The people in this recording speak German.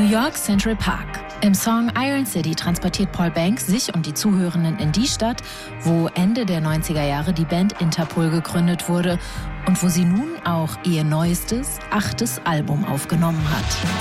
York Central Park. Im Song Iron City transportiert Paul Banks sich und die Zuhörenden in die Stadt, wo Ende der 90er Jahre die Band Interpol gegründet wurde und wo sie nun auch ihr neuestes, 8. Album aufgenommen hat.